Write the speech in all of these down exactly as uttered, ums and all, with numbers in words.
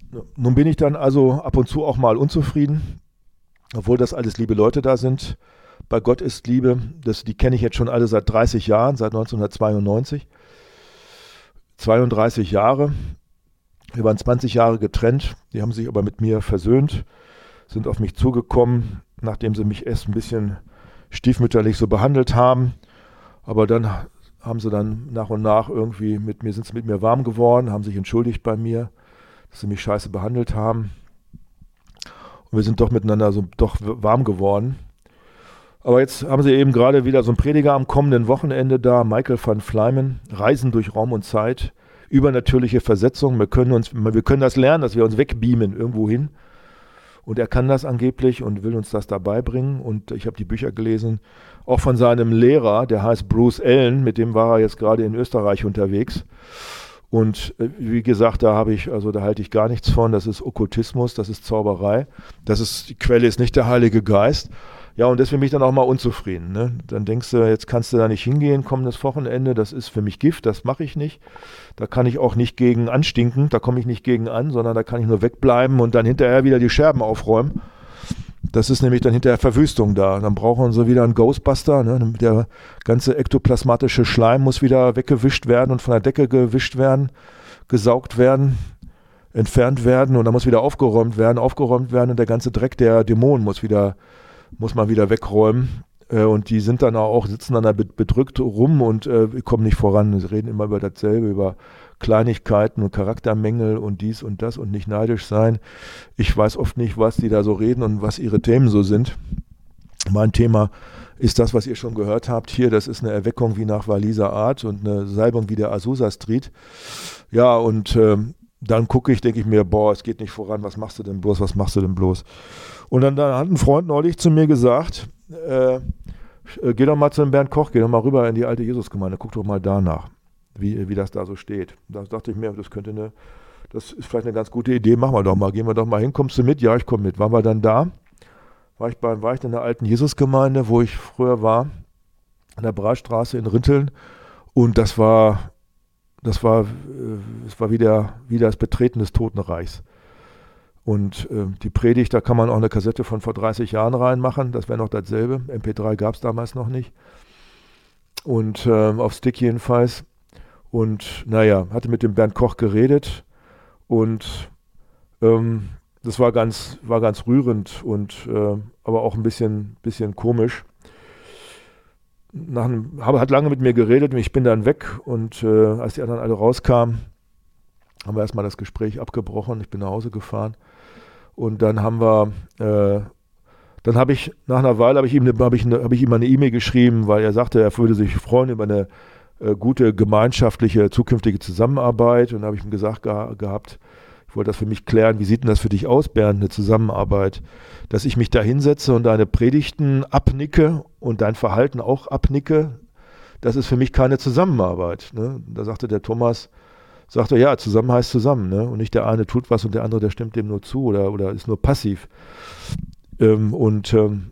nun bin ich dann also ab und zu auch mal unzufrieden, obwohl das alles liebe Leute da sind. Bei Gott ist Liebe, das, die kenne ich jetzt schon alle seit dreißig Jahren, seit neunzehnhundertzweiundneunzig. zweiunddreißig Jahre. Wir waren zwanzig Jahre getrennt, die haben sich aber mit mir versöhnt, sind auf mich zugekommen, nachdem sie mich erst ein bisschen stiefmütterlich so behandelt haben. Aber dann haben sie dann nach und nach irgendwie mit mir, sind sie mit mir warm geworden, haben sich entschuldigt bei mir, dass sie mich scheiße behandelt haben. Und wir sind doch miteinander so doch warm geworden. Aber jetzt haben sie eben gerade wieder so einen Prediger am kommenden Wochenende da, Michael van Fleimen, Reisen durch Raum und Zeit, übernatürliche Versetzung. Wir können uns, wir können das lernen, dass wir uns wegbeamen irgendwo hin. Und er kann das angeblich und will uns das dabei bringen. Und ich habe die Bücher gelesen, auch von seinem Lehrer, der heißt Bruce Allen, mit dem war er jetzt gerade in Österreich unterwegs. Und wie gesagt, da habe ich, also da halte ich gar nichts von. Das ist Okkultismus, das ist Zauberei. Das ist, die Quelle ist nicht der Heilige Geist. Ja, und deswegen bin ich dann auch mal unzufrieden. Ne? Dann denkst du, jetzt kannst du da nicht hingehen, kommendes Wochenende, das ist für mich Gift, das mache ich nicht. Da kann ich auch nicht gegen anstinken, da komme ich nicht gegen an, sondern da kann ich nur wegbleiben und dann hinterher wieder die Scherben aufräumen. Das ist nämlich dann hinterher Verwüstung da. Dann brauchen sie wieder einen Ghostbuster. Ne? Der ganze ektoplasmatische Schleim muss wieder weggewischt werden und von der Decke gewischt werden, gesaugt werden, entfernt werden und dann muss wieder aufgeräumt werden, aufgeräumt werden und der ganze Dreck der Dämonen muss wieder muss man wieder wegräumen äh, und die sind dann auch, sitzen dann da bedrückt rum und äh, kommen nicht voran. Sie reden immer über dasselbe, über Kleinigkeiten und Charaktermängel und dies und das und nicht neidisch sein. Ich weiß oft nicht, was die da so reden und was ihre Themen so sind. Mein Thema ist das, was ihr schon gehört habt hier. Das ist eine Erweckung wie nach Waliser Art und eine Salbung wie der Azusa Street. Ja, und äh, dann gucke ich, denke ich mir, boah, es geht nicht voran, was machst du denn bloß, was machst du denn bloß? Und dann, dann hat ein Freund neulich zu mir gesagt, äh, geh doch mal zu dem Bernd Koch, geh doch mal rüber in die alte Jesusgemeinde, guck doch mal danach, wie, wie das da so steht. Da dachte ich mir, das könnte eine, das ist vielleicht eine ganz gute Idee, machen wir doch mal, gehen wir doch mal hin, kommst du mit? Ja, ich komme mit. Waren wir dann da, war ich, bei, war ich in der alten Jesusgemeinde, wo ich früher war, an der Breitstraße in Rinteln und das war, das war, es war wieder, wieder das Betreten des Totenreichs. Und äh, die Predigt, da kann man auch eine Kassette von vor dreißig Jahren reinmachen, das wäre noch dasselbe. M P drei gab es damals noch nicht. Und äh, auf Stick jedenfalls. Und naja, hatte mit dem Bernd Koch geredet und ähm, das war ganz, war ganz rührend und äh, aber auch ein bisschen, bisschen komisch. Nach einem, hab, hat lange mit mir geredet und ich bin dann weg und äh, als die anderen alle rauskamen, haben wir erstmal das Gespräch abgebrochen. Ich bin nach Hause gefahren. Und dann haben wir, äh, dann habe ich, nach einer Weile habe ich ihm, habe ich, habe ich ihm eine E-Mail geschrieben, weil er sagte, er würde sich freuen über eine äh, gute gemeinschaftliche zukünftige Zusammenarbeit. Und da habe ich ihm gesagt ge- gehabt, ich wollte das für mich klären, wie sieht denn das für dich aus, Bernd, eine Zusammenarbeit? Dass ich mich da hinsetze und deine Predigten abnicke und dein Verhalten auch abnicke, das ist für mich keine Zusammenarbeit. Ne? Da sagte der Thomas, sagt er, ja, zusammen heißt zusammen, ne? Und nicht der eine tut was und der andere, der stimmt dem nur zu oder, oder ist nur passiv. Ähm, und ähm,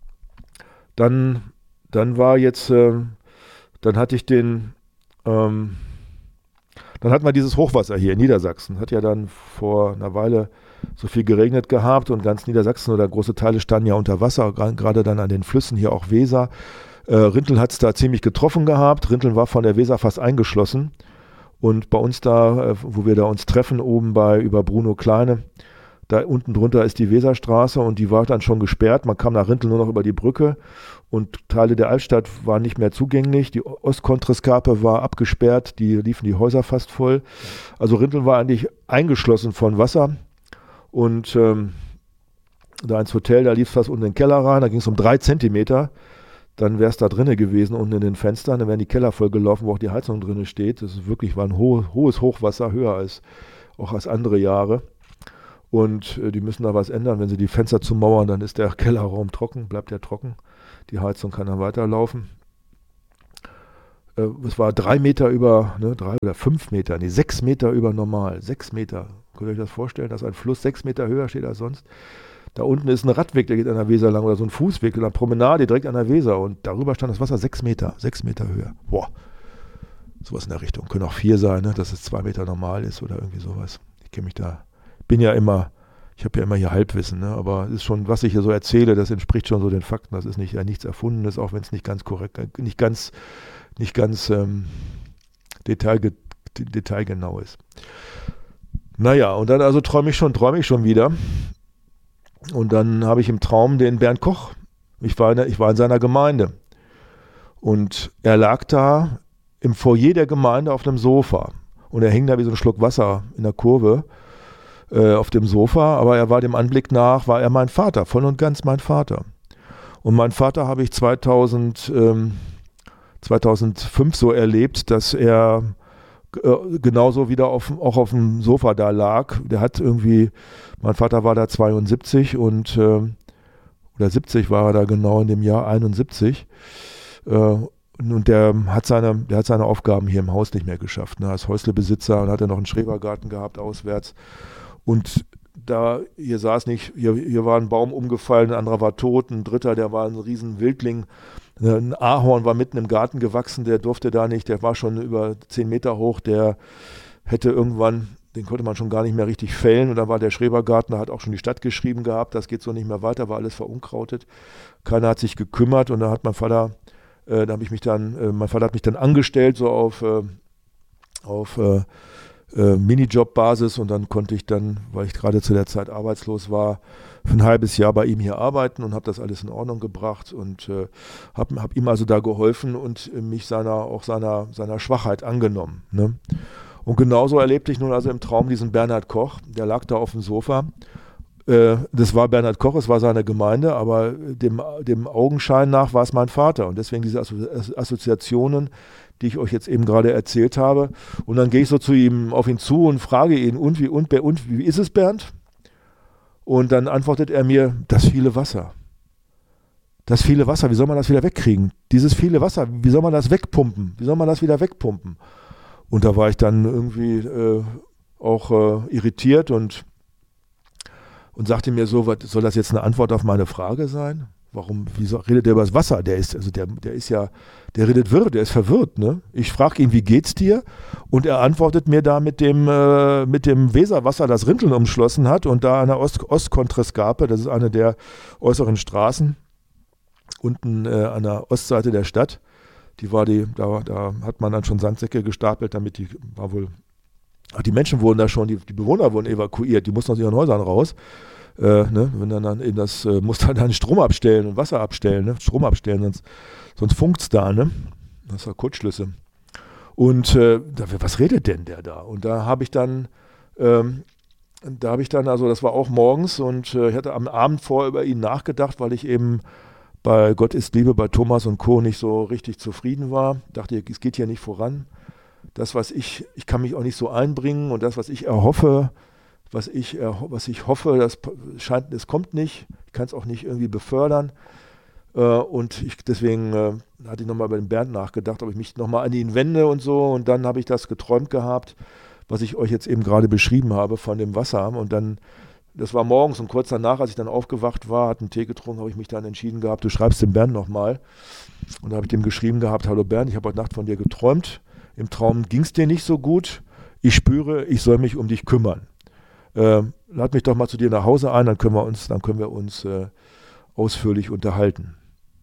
dann, dann war jetzt, ähm, dann hatte ich den, ähm, dann hatten wir dieses Hochwasser hier in Niedersachsen. Hat ja dann vor einer Weile so viel geregnet gehabt und ganz Niedersachsen oder große Teile standen ja unter Wasser, gerade dann an den Flüssen, hier auch Weser. Äh, Rinteln hat es da ziemlich getroffen gehabt. Rinteln war von der Weser fast eingeschlossen. Und bei uns da, wo wir da uns treffen, oben bei über Bruno Kleine, da unten drunter ist die Weserstraße und die war dann schon gesperrt. Man kam nach Rinteln nur noch über die Brücke und Teile der Altstadt waren nicht mehr zugänglich. Die Ostkontreskape war abgesperrt, die liefen die Häuser fast voll. Also Rinteln war eigentlich eingeschlossen von Wasser und ähm, da ins Hotel, da lief es fast unten in den Keller rein, da ging es um drei Zentimeter. Dann wäre es da drinnen gewesen, unten in den Fenstern, dann wären die Keller voll gelaufen, wo auch die Heizung drinnen steht. Das ist wirklich, war ein ho- hohes Hochwasser, höher als auch als andere Jahre. Und äh, die müssen da was ändern. Wenn sie die Fenster zumauern, dann ist der Kellerraum trocken, bleibt der trocken. Die Heizung kann dann weiterlaufen. Äh, es war drei Meter über, ne, drei oder fünf Meter, nee, sechs Meter über normal. Sechs Meter. Könnt ihr euch das vorstellen, dass ein Fluss sechs Meter höher steht als sonst? Da unten ist ein Radweg, der geht an der Weser lang oder so ein Fußweg oder eine Promenade direkt an der Weser und darüber stand das Wasser sechs Meter, sechs Meter höher. Boah, sowas in der Richtung. Können auch vier sein, ne? Dass es zwei Meter normal ist oder irgendwie sowas. Ich kenne mich da bin ja immer, ich habe ja immer hier Halbwissen, ne? Aber es ist schon, was ich hier so erzähle, das entspricht schon so den Fakten. Das ist nicht ja, nichts Erfundenes, auch wenn es nicht ganz korrekt, nicht ganz, nicht ganz ähm, detailge, detailgenau ist. Naja, und dann also träume ich schon, träume ich schon wieder. Und dann habe ich im Traum den Bernd Koch. Ich war, in, ich war in seiner Gemeinde. Und er lag da im Foyer der Gemeinde auf einem Sofa. Und er hing da wie so ein Schluck Wasser in der Kurve äh, auf dem Sofa. Aber er war dem Anblick nach, war er mein Vater, voll und ganz mein Vater. Und meinen Vater habe ich zweitausend, ähm, zweitausendfünf so erlebt, dass er äh, genauso wieder auf, auch auf dem Sofa da lag. Der hat irgendwie, mein Vater war da zweiundsiebzig und äh, oder siebzig war er da genau in dem Jahr, einundsiebzig. Äh, und der hat seine, der hat seine Aufgaben hier im Haus nicht mehr geschafft. Ne? Als Häuslebesitzer und hat er noch einen Schrebergarten gehabt auswärts. Und da, hier saß nicht, hier, hier war ein Baum umgefallen, ein anderer war tot, ein dritter, der war ein riesen Wildling. Ein Ahorn war mitten im Garten gewachsen, der durfte da nicht, der war schon über zehn Meter hoch, der hätte irgendwann, den konnte man schon gar nicht mehr richtig fällen. Und da war der Schrebergarten, da hat auch schon die Stadt geschrieben gehabt, das geht so nicht mehr weiter, war alles verunkrautet. Keiner hat sich gekümmert und da hat mein Vater, äh, da habe ich mich dann, äh, mein Vater hat mich dann angestellt, so auf, äh, auf äh, äh, Minijob-Basis und dann konnte ich dann, weil ich gerade zu der Zeit arbeitslos war, für ein halbes Jahr bei ihm hier arbeiten und habe das alles in Ordnung gebracht und äh, habe hab ihm also da geholfen und äh, mich seiner, auch seiner, seiner Schwachheit angenommen. Ne? Und genauso erlebte ich nun also im Traum diesen Bernhard Koch, der lag da auf dem Sofa. Äh, das war Bernhard Koch, es war seine Gemeinde, aber dem, dem Augenschein nach war es mein Vater. Und deswegen diese Assozi- Assoziationen, die ich euch jetzt eben gerade erzählt habe. Und dann gehe ich so zu ihm, auf ihn zu und frage ihn, und wie, und, und wie ist es, Bernd? Und dann antwortet er mir, das viele Wasser. Das viele Wasser, wie soll man das wieder wegkriegen? Dieses viele Wasser, wie soll man das wegpumpen? Wie soll man das wieder wegpumpen? Und da war ich dann irgendwie äh, auch äh, irritiert und, und sagte mir so, was, soll das jetzt eine Antwort auf meine Frage sein? Warum, wieso redet der über das Wasser? Der ist, also der, der ist ja, der redet wirr, der ist verwirrt, ne? Ich frage ihn, wie geht's dir? Und er antwortet mir da mit dem, äh, mit dem Weserwasser, das Rinteln umschlossen hat und da an der Ost, Ostkontrescarpe, das ist eine der äußeren Straßen, unten äh, an der Ostseite der Stadt. Die war die, da, da hat man dann schon Sandsäcke gestapelt, damit die, war wohl, ach, die Menschen wurden da schon, die, die Bewohner wurden evakuiert, die mussten aus ihren Häusern raus. Äh, ne, wenn dann, dann in das, äh, muss dann, dann Strom abstellen und Wasser abstellen, ne? Strom abstellen, sonst, sonst funkt's da, ne? Das war Kurzschlüsse. Und äh, da, was redet denn der da? Und da habe ich dann, ähm, da habe ich dann, also das war auch morgens und äh, ich hatte am Abend vorher über ihn nachgedacht, weil ich eben bei Gott ist Liebe, bei Thomas und Co. nicht so richtig zufrieden war. Dachte, es geht hier nicht voran. Das, was ich, ich kann mich auch nicht so einbringen und das, was ich erhoffe, was ich, was ich hoffe, das scheint, es kommt nicht. Ich kann es auch nicht irgendwie befördern. Und ich, deswegen äh, hatte ich nochmal bei dem Bernd nachgedacht, ob ich mich nochmal an ihn wende und so. Und dann habe ich das geträumt gehabt, was ich euch jetzt eben gerade beschrieben habe von dem Wasser. Und dann, das war morgens und kurz danach, als ich dann aufgewacht war, hatte einen Tee getrunken, habe ich mich dann entschieden gehabt, du schreibst dem Bernd nochmal. Und da habe ich dem geschrieben gehabt, hallo Bernd, ich habe heute Nacht von dir geträumt. Im Traum ging es dir nicht so gut. Ich spüre, ich soll mich um dich kümmern. Äh, lad mich doch mal zu dir nach Hause ein, dann können wir uns, dann können wir uns äh, ausführlich unterhalten.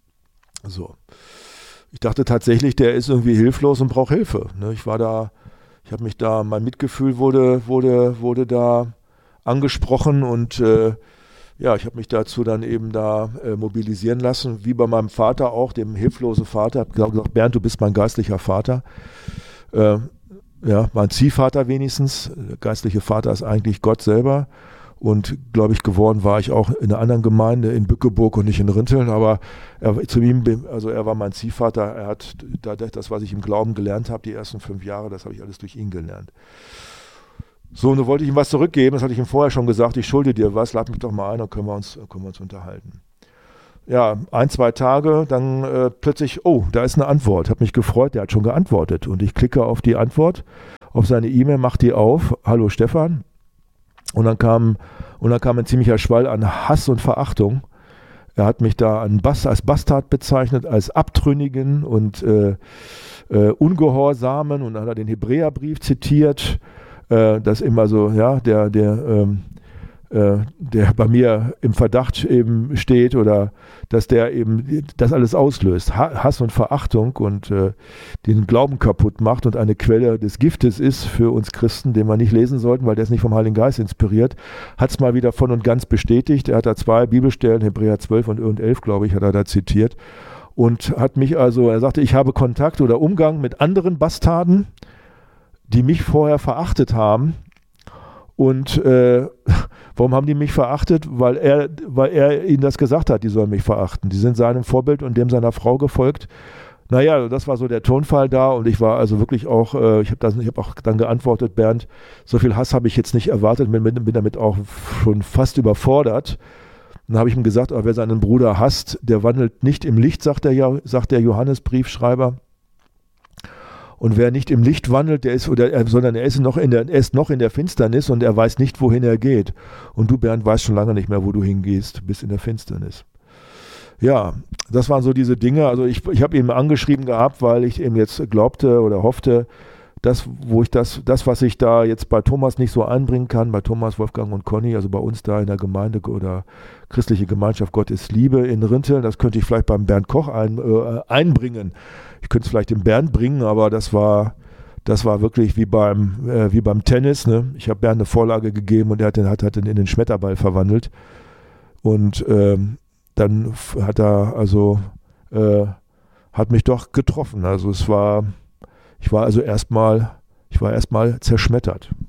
So. Ich dachte tatsächlich, der ist irgendwie hilflos und braucht Hilfe. Ne? Ich war da, ich habe mich da, mein Mitgefühl wurde, wurde, wurde da angesprochen und äh, ja, ich habe mich dazu dann eben da äh, mobilisieren lassen, wie bei meinem Vater auch, dem hilflosen Vater. Ich habe gesagt, Bernd, du bist mein geistlicher Vater. Äh, ja, mein Ziehvater wenigstens. Der geistliche Vater ist eigentlich Gott selber. Und glaube ich, geworden war ich auch in einer anderen Gemeinde in Bückeburg und nicht in Rinteln, aber er, zu ihm, also er war mein Ziehvater, er hat das, was ich im Glauben gelernt habe, die ersten fünf Jahre, das habe ich alles durch ihn gelernt. So, und nun wollte ich ihm was zurückgeben, das hatte ich ihm vorher schon gesagt, ich schulde dir was, lad mich doch mal ein, dann können wir uns, können wir uns unterhalten. Ja, ein, zwei Tage, dann äh, plötzlich, oh, da ist eine Antwort, habe mich gefreut, der hat schon geantwortet und ich klicke auf die Antwort, auf seine E-Mail, mach die auf, hallo Stefan. Und dann kam, und dann kam ein ziemlicher Schwall an Hass und Verachtung. Er hat mich da an Bas, als Bastard bezeichnet, als Abtrünnigen und äh, äh, Ungehorsamen. Und dann hat er den Hebräerbrief zitiert, äh, das immer so, ja, der, der, ähm, äh, der bei mir im Verdacht eben steht oder dass der eben das alles auslöst. Ha- Hass und Verachtung und äh, den Glauben kaputt macht und eine Quelle des Giftes ist für uns Christen, den wir nicht lesen sollten, weil der ist nicht vom Heiligen Geist inspiriert, hat es mal wieder voll und ganz bestätigt. Er hat da zwei Bibelstellen, Hebräer zwölf und elf, glaube ich, hat er da zitiert. Und hat mich also, er sagte, ich habe Kontakt oder Umgang mit anderen Bastarden, die mich vorher verachtet haben. Und äh, warum haben die mich verachtet? Weil er, weil er ihnen das gesagt hat, die sollen mich verachten. Die sind seinem Vorbild und dem seiner Frau gefolgt. Naja, das war so der Tonfall da und ich war also wirklich auch, äh, ich habe hab auch dann geantwortet, Bernd, so viel Hass habe ich jetzt nicht erwartet, bin, bin damit auch schon fast überfordert. Dann habe ich ihm gesagt, oh, wer seinen Bruder hasst, der wandelt nicht im Licht, sagt der, sagt der Johannesbriefschreiber. Und wer nicht im Licht wandelt, der ist, oder, sondern er ist, noch in der, er ist noch in der Finsternis und er weiß nicht, wohin er geht. Und du, Bernd, weißt schon lange nicht mehr, wo du hingehst, bist in der Finsternis. Ja, das waren so diese Dinge. Also ich, ich habe ihn angeschrieben gehabt, weil ich eben jetzt glaubte oder hoffte, dass, wo ich das, das, was ich da jetzt bei Thomas nicht so einbringen kann, bei Thomas, Wolfgang und Conny, also bei uns da in der Gemeinde oder christliche Gemeinschaft Gott ist Liebe in Rinteln, das könnte ich vielleicht beim Bernd Koch ein, äh, einbringen. Ich könnte es vielleicht dem Bernd bringen, aber das war, das war wirklich wie beim, äh, wie beim Tennis. Ne? Ich habe Bernd eine Vorlage gegeben und er hat den, hat, hat den in den Schmetterball verwandelt. Und ähm, dann hat er also äh, hat mich doch getroffen. Also es war, ich war also erstmal, ich war erstmal zerschmettert.